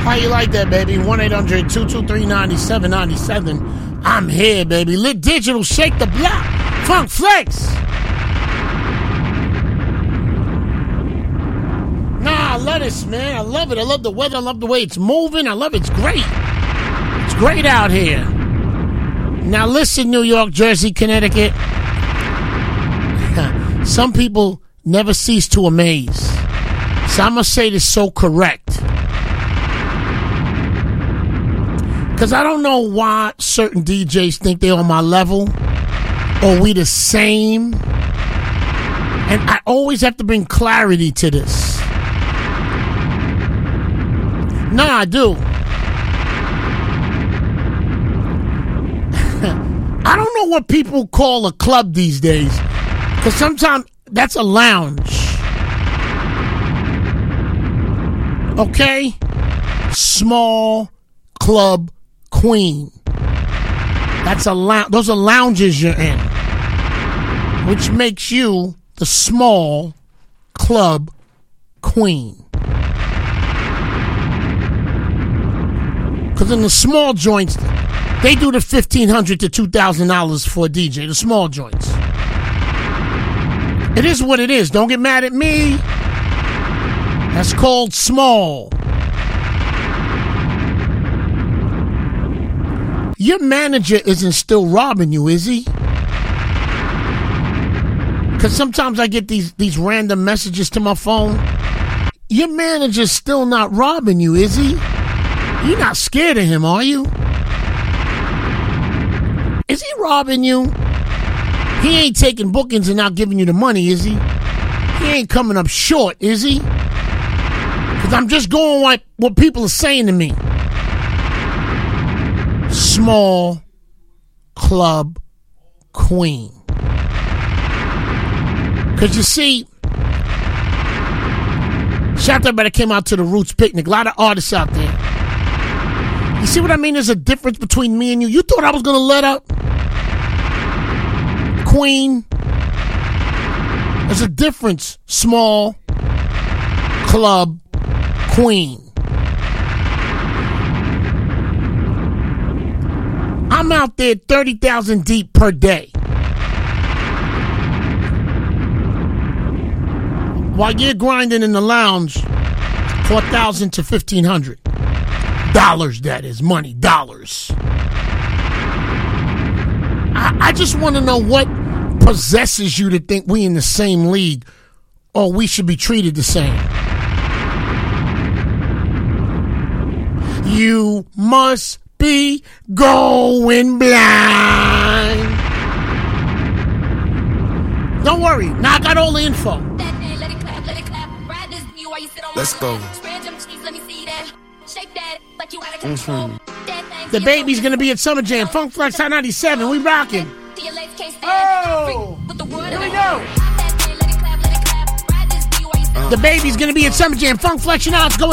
How you like that, baby? 1-800-223-9797. I'm here, baby. Lit Digital, shake the block. Funk Flex. Nah, I love this, man. I love it. I love the weather. I love the way it's moving. I love it. It's great. It's great out here. Now listen, New York, Jersey, Connecticut. Some people never cease to amaze. So I'm going to say this so correct. Because I don't know why certain DJs think they're on my level or we the same. And I always have to bring clarity to this. No, I do. I don't know what people call a club these days. Because sometimes that's a lounge. Okay? Small club queen. That's a lounge. Those are lounges you're in. Which makes you the small club queen. Because in the small joints, they do the $1,500 to $2,000 for a DJ. The small joints. It is what it is. Don't get mad at me. That's called small. Your manager isn't still robbing you, is he? Because sometimes I get these random messages to my phone. Your manager's still not robbing you, is he? You're not scared of him, are you? Is he robbing you? He ain't taking bookings and not giving you the money, is he? He ain't coming up short, is he? Because I'm just going like what people are saying to me. Small club queen. Because you see, shout out to everybody that came out to the Roots picnic. A lot of artists out there. You see what I mean? There's a difference between me and you. You thought I was going to let up? Queen. There's a difference. Small club queen. I'm out there 30,000 deep per day. While you're grinding in the lounge, $4,000 to $1,500. Dollars, that is. Money. Dollars. I just want to know what possesses you to think we in the same league or we should be treated the same. You must be going blind. Don't worry. Now I got all the info. Let's go. The baby's gonna be at Summer Jam. Funk Flex Hot 97. We rocking. Oh, here we go. The baby's gonna be at Summer Jam. Funk Flex, you know it's going.